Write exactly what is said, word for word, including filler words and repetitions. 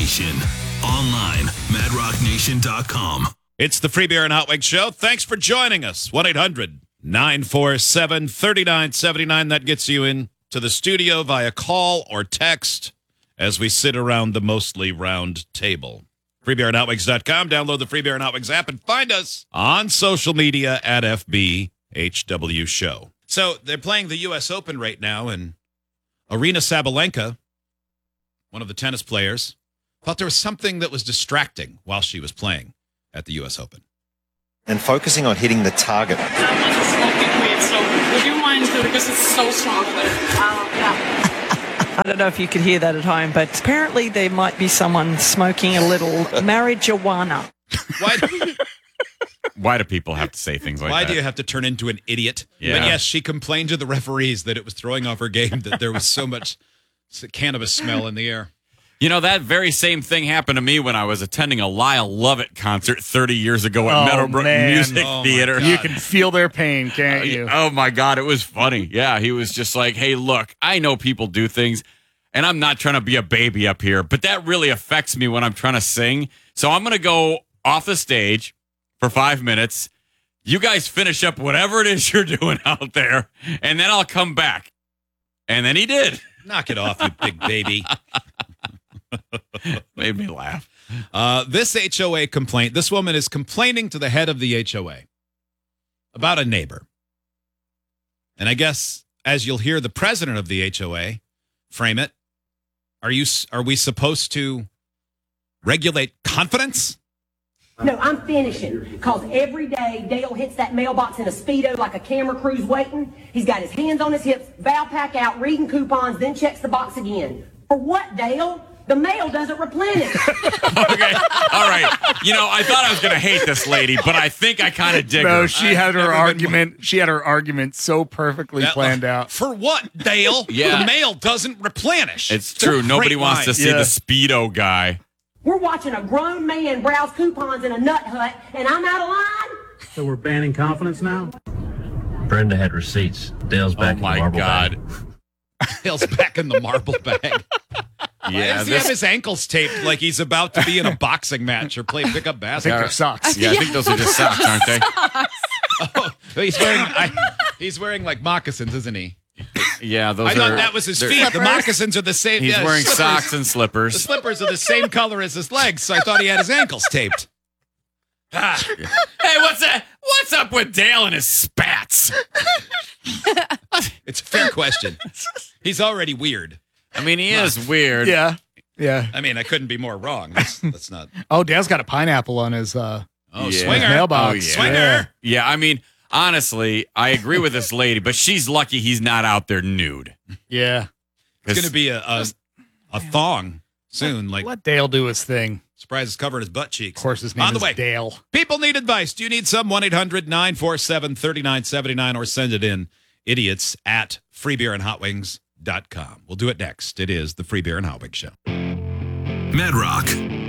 Nation. Online, mad rock nation dot com. It's the Free Beer and Hot Wings Show. Thanks for joining us. one eight hundred nine four seven three nine seven nine. That gets you in to the studio via call or text as we sit around the mostly round table. free beer and hot wings dot com. Download the Free Beer and Hot Wings app and find us on social media at F B H W Show. So they're playing the U S Open right now, and Aryna Sabalenka, one of the tennis players, thought there was something that was distracting while she was playing at the U S Open. And focusing on hitting the target. I'm just smoking weed, so would you mind, because it's so strong there. Um, yeah. I don't know if you could hear that at home, but apparently there might be someone smoking a little marijuana. Why do, Why do people have to say things like why that? do you have to turn into an idiot? Yeah. But yes, she complained to the referees that it was throwing off her game, that there was so much cannabis smell in the air. You know, that very same thing happened to me when I was attending a Lyle Lovett concert thirty years ago at Oh, Meadowbrook man. Music Oh, my Theater. God. You can feel their pain, can't you? Oh, my God. It was funny. Yeah, he was just like, hey, look, I know people do things, and I'm not trying to be a baby up here, but that really affects me when I'm trying to sing. So I'm going to go off the stage for five minutes. You guys finish up whatever it is you're doing out there, and then I'll come back. And then he did. Knock it off, you big baby. Made me laugh. Uh, this H O A complaint, this woman is complaining to the head of the H O A about a neighbor. And I guess, as you'll hear the president of the H O A frame it, are you are we supposed to regulate confidence? No, I'm finishing, because every day Dale hits that mailbox in a Speedo like a camera crew's waiting. He's got his hands on his hips, valve pack out, reading coupons, then checks the box again. For what, Dale? The mail doesn't replenish. Okay. All right. You know, I thought I was going to hate this lady, but I think I kind of dig No, her. she I've had never her been argument. She had her argument so perfectly That- planned out. For what, Dale? Yeah. The mail doesn't replenish. It's true. Great Nobody wants to line. see Yeah. the Speedo guy. We're watching a grown man browse coupons in a nut hut, and I'm out of line? So we're banning confidence now? Brenda had receipts. Dale's back Oh, my in the marble God. bag. Dale's back in the marble bag. Why Yeah. does he This, have his ankles taped like he's about to be in a boxing match or play pickup I think basketball? they're socks. yeah, I think those are just socks, aren't they? Oh, he's wearing I, he's wearing like moccasins, isn't he? Yeah, those I are. thought that was his they're- feet. The moccasins are the same. He's yeah, wearing slippers. socks and The slippers. slippers are the same color as his legs, so I thought he had his ankles taped. Ah, Hey, what's that? What's up with Dale and his spats? it's a fair question. He's already weird. I mean, he is weird. Yeah. Yeah. I mean, I couldn't be more wrong. That's, that's not. Oh, Dale's got a pineapple on his uh Oh, Yeah. swinger. mailbox. Oh, yeah. Swinger. Yeah, I mean, honestly, I agree with this lady, but she's lucky he's not out there nude. Yeah. It's going to be a, a a thong soon. Like, Let Dale do his thing. surprise is covering his butt cheeks. Of course, his name On the is way. Dale. People need advice. Do you need some? one eight hundred nine four seven three nine seven nine or send it in. Idiots at free beer and hot wings dot com. We'll do it next. It is the Free Beer and Hot Wings Show. Mad Rock